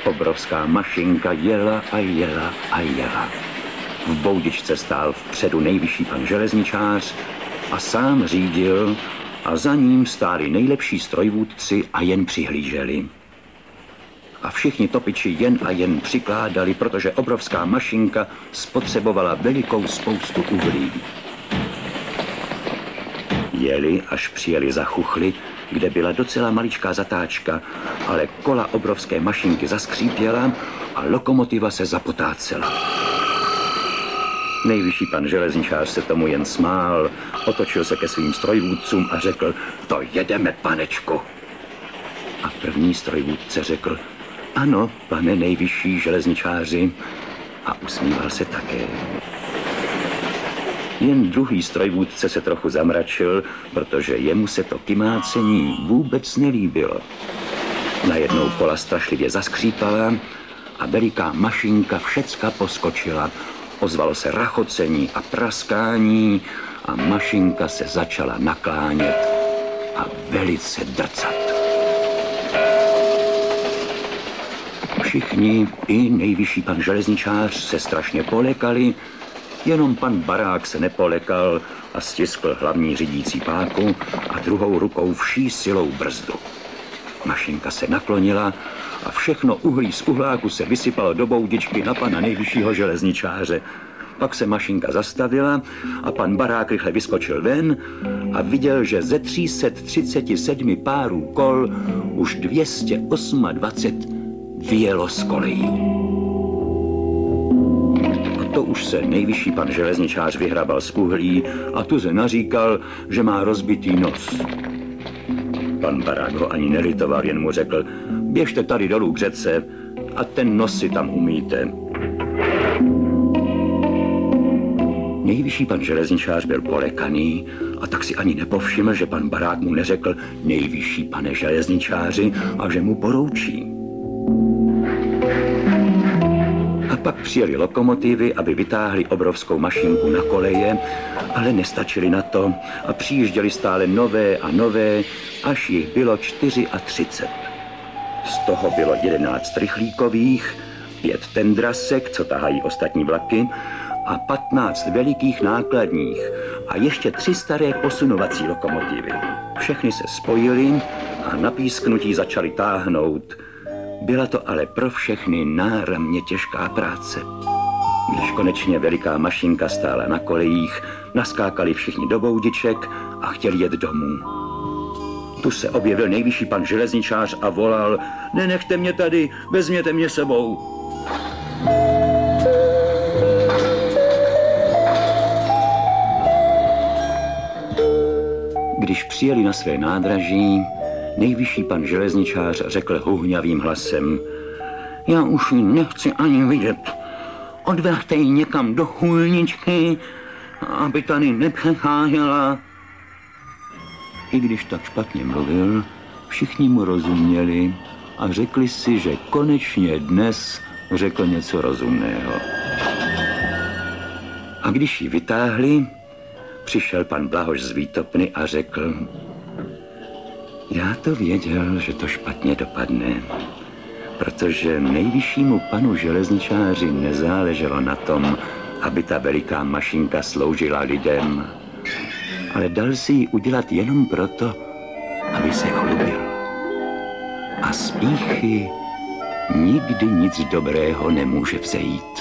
Obrovská mašinka jela a jela a jela. V boudičce stál vpředu nejvyšší pan železničář a sám řídil a za ním stáli nejlepší strojvůdci a jen přihlíželi. A všichni topiči jen a jen přikládali, protože obrovská mašinka spotřebovala velikou spoustu uhlí. Jeli, až přijeli za Chuchly, kde byla docela maličká zatáčka, ale kola obrovské mašinky zaskřípěla a lokomotiva se zapotácela. Nejvyšší pan železničář se tomu jen smál, otočil se ke svým strojvůdcům a řekl: to jedeme, panečku. A první strojvůdce řekl: ano, pane nejvyšší železničáři, a usmíval se také. Jen druhý strojvůdce se trochu zamračil, protože jemu se to kymácení vůbec nelíbilo. Najednou kola strašlivě zaskřípala a veliká mašinka všecka poskočila. Ozvalo se rachocení a praskání a mašinka se začala naklánět a velice drcat. Všichni, i nejvyšší pan železničář, se strašně polekali, jenom pan Barák se nepolekal a stiskl hlavní řídící páku a druhou rukou vší silou brzdu. Mašinka se naklonila a všechno uhlí z uhláku se vysypalo do boudičky na pana nejvyššího železničáře. Pak se mašinka zastavila a pan Barák rychle vyskočil ven a viděl, že ze 337 párů kol už 228 vyjelo z kolejí. A to už se nejvyšší pan železničář vyhrabal z uhlí a tu se naříkal, že má rozbitý nos. Pan Barák ho ani nelitoval, jen mu řekl: běžte tady dolů k řece a ten nos si tam umýjte. Nejvyšší pan železničář byl polekaný a tak si ani nepovšiml, že pan Barák mu neřekl: nejvyšší pane železničáři, a že mu poroučí. A pak přijeli lokomotivy, aby vytáhli obrovskou mašinku na koleje, ale nestačili na to a přijížděli stále nové a nové, až jich bylo 34. Z toho bylo 11 rychlíkových, 5 tendrasek, co tahají ostatní vlaky, a 15 velikých nákladních a ještě 3 staré posunovací lokomotivy. Všechny se spojily a na písknutí začaly táhnout. Byla to ale pro všechny náramně těžká práce. Když konečně veliká mašinka stála na kolejích, naskákali všichni do boudiček a chtěli jet domů. Tu se objevil nejvyšší pan železničář a volal: nenechte mě tady, vezměte mě sebou. Když přijeli na své nádraží, nejvyšší pan železničář řekl huhňavým hlasem: já už ji nechci ani vidět. Odveďte ji někam do chůlničky, aby tady nepřecházela. I když tak špatně mluvil, všichni mu rozuměli a řekli si, že konečně dnes řekl něco rozumného. A když ji vytáhli, přišel pan Blahoš z Výtopny a řekl: já to věděl, že to špatně dopadne, protože nejvyššímu panu železničáři nezáleželo na tom, aby ta veliká mašinka sloužila lidem, ale dal si ji udělat jenom proto, aby se chlubil. A z pýchy nikdy nic dobrého nemůže vzejít.